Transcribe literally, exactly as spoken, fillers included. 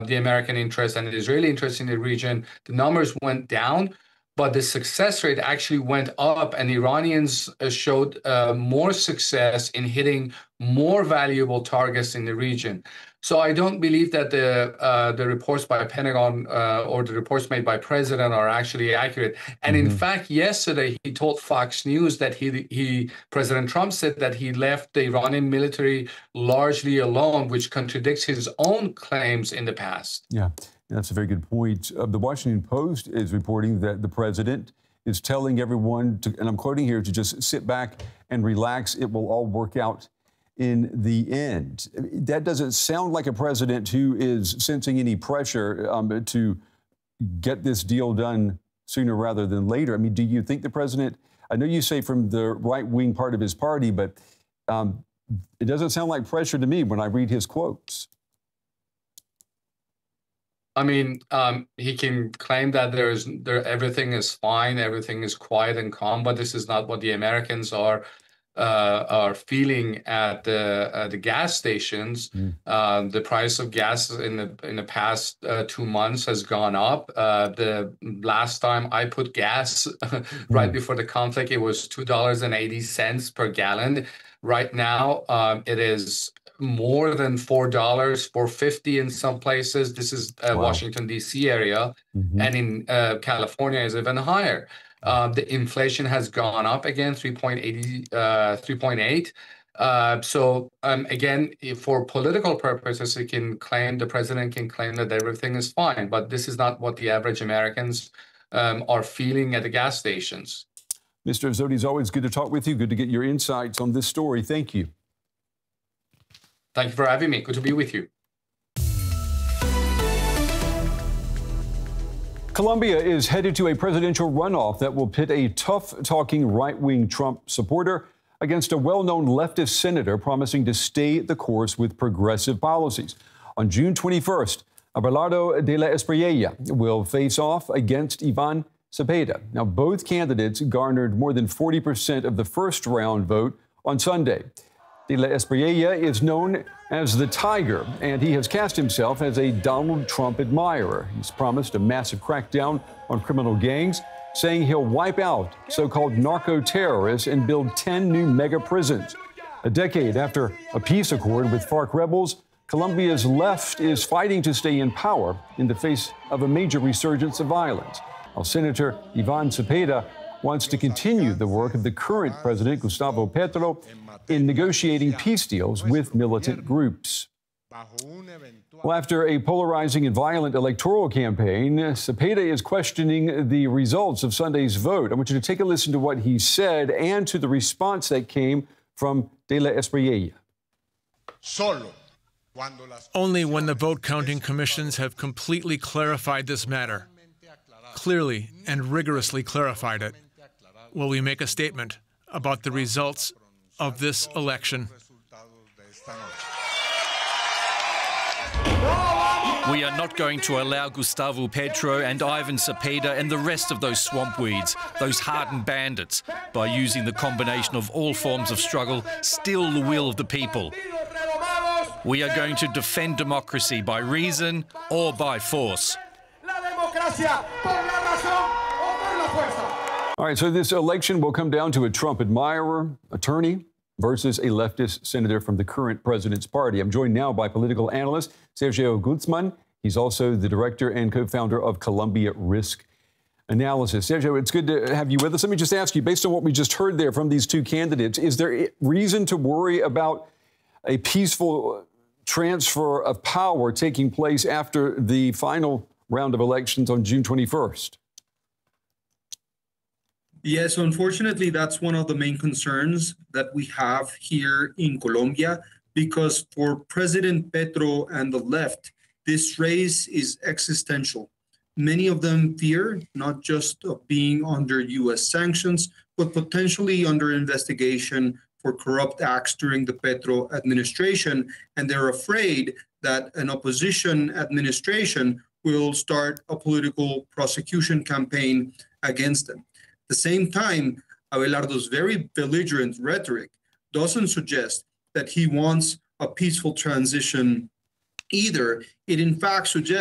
the American interest and the Israeli interest in the region, the numbers went down, but the success rate actually went up, and Iranians uh, showed uh, more success in hitting more valuable targets in the region. So I don't believe that the uh, the reports by Pentagon uh, or the reports made by President are actually accurate. And mm-hmm. in fact, yesterday he told Fox News that he he President Trump said that he left the Iranian military largely alone, which contradicts his own claims in the past. Yeah, that's a very good point. Uh, the Washington Post is reporting that the president is telling everyone to, and I'm quoting here, to just sit back and relax. It will all work out in the end. That doesn't sound like a president who is sensing any pressure um, to get this deal done sooner rather than later. I mean, do you think the president, I know you say from the right-wing part of his party, but um, it doesn't sound like pressure to me when I read his quotes. I mean, um, he can claim that there's there everything is fine, everything is quiet and calm, but this is not what the Americans are Uh, are feeling at the uh, the gas stations. Mm. Uh, the price of gas in the in the past uh, two months has gone up. Uh, the last time I put gas right mm. before the conflict, it was two dollars and eighty cents per gallon. Right now, um, it is more than four dollars, four fifty in some places. This is uh, wow. Washington D C area, mm-hmm. and in uh, California is even higher. Uh, the inflation has gone up again, three point eight. Uh, three point eight. Uh, so um, again, if for political purposes, he can claim, the president can claim that everything is fine, but this is not what the average Americans um, are feeling at the gas stations. Mister Azzoti, it's always good to talk with you. Good to get your insights on this story. Thank you. Thank you for having me. Good to be with you. Colombia is headed to a presidential runoff that will pit a tough-talking right-wing Trump supporter against a well-known leftist senator promising to stay the course with progressive policies. On June twenty-first, Abelardo de la Espriella will face off against Ivan Cepeda. Now, both candidates garnered more than forty percent of the first-round vote on Sunday. De la Espriella is known as the Tiger, and he has cast himself as a Donald Trump admirer. He's promised a massive crackdown on criminal gangs, saying he'll wipe out so-called narco-terrorists and build ten new mega prisons. A decade after a peace accord with FARC rebels, Colombia's left is fighting to stay in power in the face of a major resurgence of violence. While Senator Ivan Cepeda wants to continue the work of the current president, Gustavo Petro, in negotiating peace deals with militant groups. Well, after a polarizing and violent electoral campaign, Cepeda is questioning the results of Sunday's vote. I want you to take a listen to what he said and to the response that came from De la Espriella. Only when the vote counting commissions have completely clarified this matter, clearly and rigorously clarified it, will we make a statement about the results of this election. We are not going to allow Gustavo Petro and Ivan Cepeda and the rest of those swamp weeds, those hardened bandits, by using the combination of all forms of struggle, steal the will of the people. We are going to defend democracy by reason or by force. All right, so this election will come down to a Trump admirer, attorney, versus a leftist senator from the current president's party. I'm joined now by political analyst Sergio Guzman. He's also the director and co-founder of Columbia Risk Analysis. Sergio, it's good to have you with us. Let me just ask you, based on what we just heard there from these two candidates, is there reason to worry about a peaceful transfer of power taking place after the final round of elections on June twenty-first? Yes, unfortunately, that's one of the main concerns that we have here in Colombia, because for President Petro and the left, this race is existential. Many of them fear not just of being under U S sanctions, but potentially under investigation for corrupt acts during the Petro administration. And they're afraid that an opposition administration will start a political prosecution campaign against them. At the same time, Abelardo's very belligerent rhetoric doesn't suggest that he wants a peaceful transition Either it in fact suggests